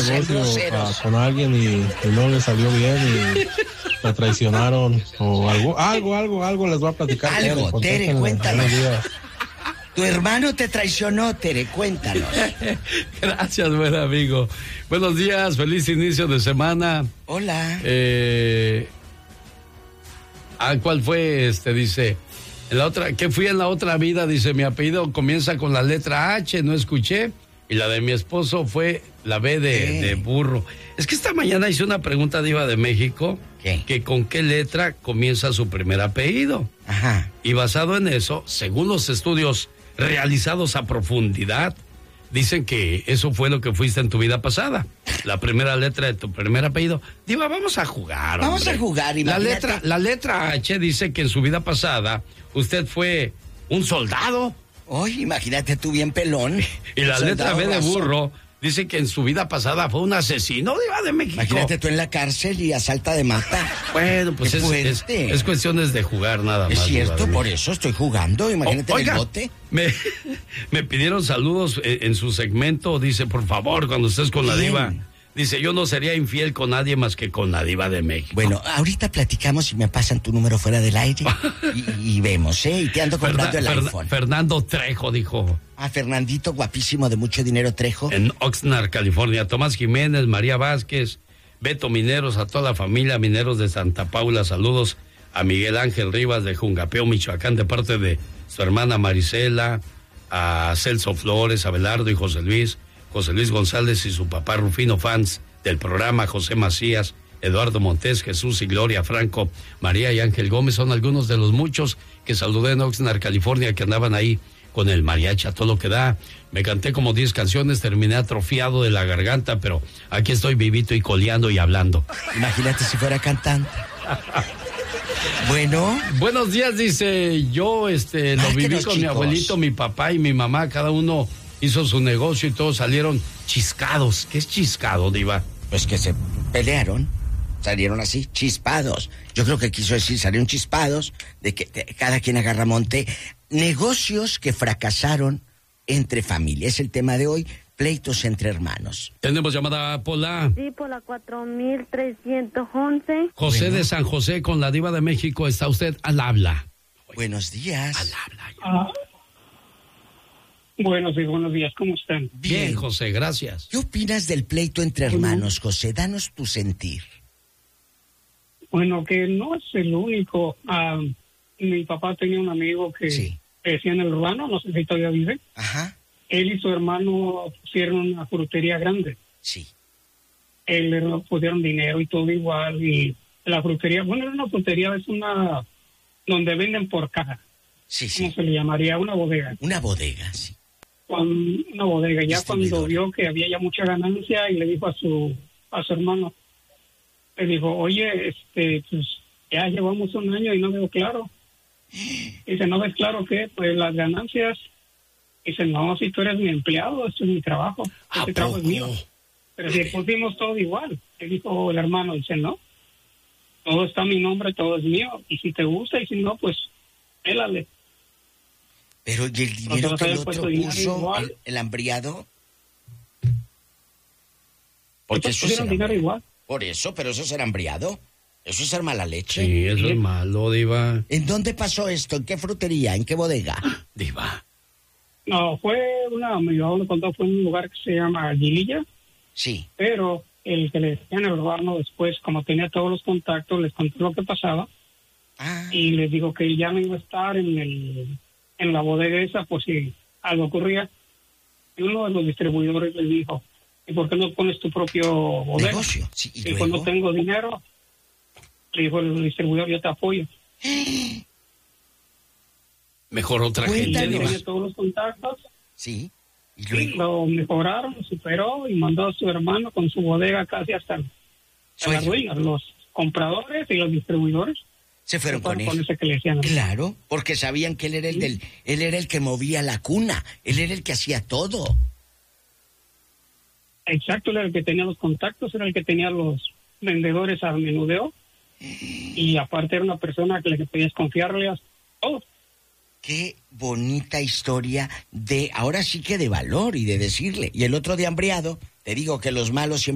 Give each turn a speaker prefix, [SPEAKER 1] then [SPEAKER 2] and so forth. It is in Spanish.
[SPEAKER 1] negocio con alguien y no le salió bien y me traicionaron o algo les voy a platicar.
[SPEAKER 2] Algo, Tere, cuéntanos. Tu hermano te traicionó, Tere, cuéntanos.
[SPEAKER 3] Gracias, buen amigo. Buenos días, feliz inicio de semana.
[SPEAKER 2] Hola.
[SPEAKER 3] ¿Cuál fue? Dice, ¿qué fui en la otra vida? Dice, mi apellido comienza con la letra H, no escuché. Y la de mi esposo fue la B de burro. Es que esta mañana hice una pregunta de Diva de México.
[SPEAKER 2] ¿Qué?
[SPEAKER 3] Que con qué letra comienza su primer apellido.
[SPEAKER 2] Ajá.
[SPEAKER 3] Y basado en eso, según los estudios realizados a profundidad, dicen que eso fue lo que fuiste en tu vida pasada. La primera letra de tu primer apellido. Diva, vamos a jugar, hombre.
[SPEAKER 2] Vamos a jugar, imagínate.
[SPEAKER 3] La letra H dice que en su vida pasada usted fue un soldado.
[SPEAKER 2] Oye, imagínate tú bien pelón.
[SPEAKER 3] Y la letra B de burro dice que en su vida pasada fue un asesino, Diva de México.
[SPEAKER 2] Imagínate tú en la cárcel y asalta de mata.
[SPEAKER 3] Bueno, pues es cuestiones de jugar nada más.
[SPEAKER 2] Es cierto, por eso estoy jugando. Imagínate el bote.
[SPEAKER 3] Me pidieron saludos en su segmento. Dice, por favor, cuando estés con la Diva. Dice, yo no sería infiel con nadie más que con la Diva de México.
[SPEAKER 2] Bueno, ahorita platicamos y me pasan tu número fuera del aire y vemos, ¿eh? Y te ando comprando el iPhone.
[SPEAKER 3] Fernando Trejo dijo.
[SPEAKER 2] Fernandito, guapísimo, de mucho dinero, Trejo.
[SPEAKER 3] En Oxnard, California. Tomás Jiménez, María Vázquez, Beto Mineros, a toda la familia Mineros de Santa Paula. Saludos a Miguel Ángel Rivas de Jungapeo, Michoacán, de parte de su hermana Marisela, a Celso Flores, Abelardo y José Luis González y su papá Rufino, fans del programa, José Macías, Eduardo Montés, Jesús y Gloria Franco, María y Ángel Gómez, son algunos de los muchos que saludé en Oxnard, California, que andaban ahí con el mariachi a todo lo que da. Me canté como 10 canciones, terminé atrofiado de la garganta, pero aquí estoy vivito y coleando y hablando.
[SPEAKER 2] Imagínate si fuera cantante. Bueno.
[SPEAKER 3] Buenos días, dice, yo lo viví con mi abuelito, mi papá y mi mamá, cada uno hizo su negocio y todos salieron chiscados. ¿Qué es chiscado, Diva?
[SPEAKER 2] Pues que se pelearon, salieron así, chispados. Yo creo que quiso decir, salieron chispados, de que cada quien agarra monte. Negocios que fracasaron entre familia. Es el tema de hoy, pleitos entre hermanos.
[SPEAKER 3] Tenemos llamada, Pola.
[SPEAKER 4] Sí, Pola 4311.
[SPEAKER 3] José de San José con la Diva de México, está usted al habla.
[SPEAKER 2] Buenos días.
[SPEAKER 3] Al habla.
[SPEAKER 5] Buenos días, ¿cómo están?
[SPEAKER 3] Bien, José, gracias.
[SPEAKER 2] ¿Qué opinas del pleito entre hermanos, José? Danos tu sentir.
[SPEAKER 5] Bueno, que no es el único. Mi papá tenía un amigo que decía en el urbano, no sé si todavía vive.
[SPEAKER 2] Ajá.
[SPEAKER 5] Él y su hermano pusieron una frutería grande.
[SPEAKER 2] Sí.
[SPEAKER 5] Él le pusieron dinero y todo igual. Y la frutería, bueno, una frutería es una donde venden por caja.
[SPEAKER 2] Sí.
[SPEAKER 5] ¿Cómo se le llamaría? Una bodega.
[SPEAKER 2] Una bodega, sí.
[SPEAKER 5] Una bodega. Ya cuando vio que había ya mucha ganancia y le dijo a su hermano, le dijo, oye, pues ya llevamos un año y no veo claro. Dice, ¿no ves claro qué? Pues las ganancias. Dice, no, si tú eres mi empleado, esto es mi trabajo. Este trabajo es mío. Pero si pusimos todo igual. Le dijo el hermano, dice, no. Todo está a mi nombre, todo es mío. Y si te gusta y si no, pues, pélale.
[SPEAKER 2] Pero, ¿y el dinero que el otro puso, el hambriado? Porque eso es
[SPEAKER 5] dinero igual.
[SPEAKER 2] Por eso, pero eso es ser hambriado. Eso es ser mala leche.
[SPEAKER 3] Sí, eso es malo, Diva.
[SPEAKER 2] ¿En dónde pasó esto? ¿En qué frutería? ¿En qué bodega?
[SPEAKER 3] Diva.
[SPEAKER 5] No, mi papá me contó, fue en un lugar que se llama Aguililla.
[SPEAKER 2] Sí.
[SPEAKER 5] Pero el que le decían el urbano después, como tenía todos los contactos, les contó lo que pasaba. Y les dijo que ya no iba a estar en la bodega esa por si algo ocurría. Y uno de los distribuidores les dijo, ¿y por qué no pones tu propio bodega?
[SPEAKER 2] Negocio. Sí,
[SPEAKER 5] y cuando tengo dinero, le dijo el distribuidor, yo te apoyo.
[SPEAKER 3] Mejor otra gente.
[SPEAKER 5] Tenía todos los contactos.
[SPEAKER 2] Sí.
[SPEAKER 5] Y lo mejoraron, superó y mandó a su hermano con su bodega casi hasta la ruina. Los compradores y los distribuidores
[SPEAKER 2] se fueron con él.
[SPEAKER 5] Ese que le decían.
[SPEAKER 2] Claro, porque sabían que él era él era el que movía la cuna, él era el que hacía todo.
[SPEAKER 5] Exacto, él era el que tenía los contactos, era el que tenía los vendedores al menudeo. Y aparte era una persona que le podías confiarle a todo.
[SPEAKER 2] Qué bonita historia ahora sí que de valor y de decirle. Y el otro de hambriado, te digo que los malos siempre